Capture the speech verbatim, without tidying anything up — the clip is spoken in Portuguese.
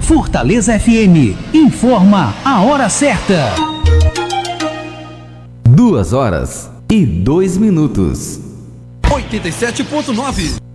Fortaleza F M informa a hora certa. Duas horas e dois minutos. oitenta e sete ponto nove.